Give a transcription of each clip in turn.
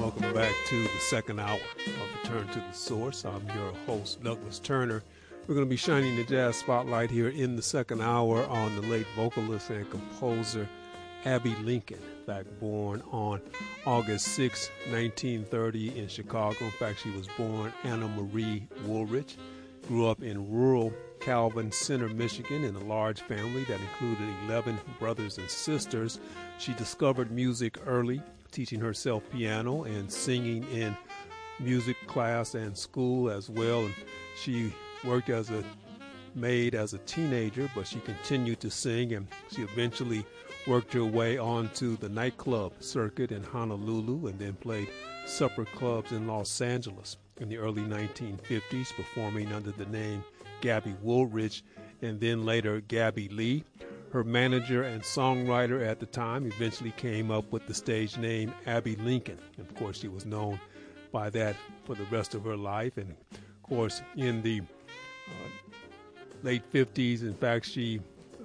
Welcome back to the second hour of Return to the Source. I'm your host, Douglas Turner. We're going to be shining the jazz spotlight here in the second hour on the late vocalist and composer Abbey Lincoln. In fact, born on August 6, 1930 in Chicago. In fact, she was born Anna Marie Woolrich. Grew up in rural Calvin Center, Michigan, in a large family that included 11 brothers and sisters. She discovered music early, teaching herself piano and singing in music class and school as well. And she worked as a maid as a teenager, but she continued to sing, and she eventually worked her way onto the nightclub circuit in Honolulu and then played supper clubs in Los Angeles in the early 1950s, performing under the name Gabby Woolrich and then later Gabby Lee. Her manager and songwriter at the time eventually came up with the stage name Abbey Lincoln. And of course, she was known by that for the rest of her life. And of course, in the late 50s, in fact, she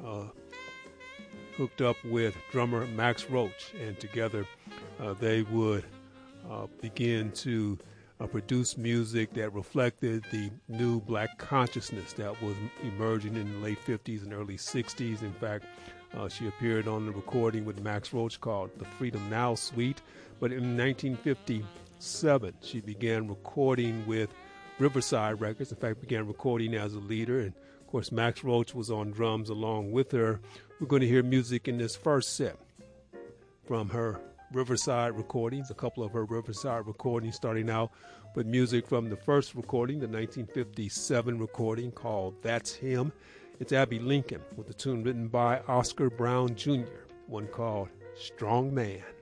hooked up with drummer Max Roach, and together they would begin to produce music that reflected the new black consciousness that was emerging in the late 50s and early 60s. In fact, she appeared on the recording with Max Roach called the Freedom Now Suite. But in 1957, she began recording with Riverside Records. In fact, began recording as a leader. And of course, Max Roach was on drums along with her. We're going to hear music in this first set from her Riverside recordings, a couple of her Riverside recordings, starting out with music from the first recording, the 1957 recording called That's Him. It's Abbey Lincoln with a tune written by Oscar Brown Jr., one called Strong Man.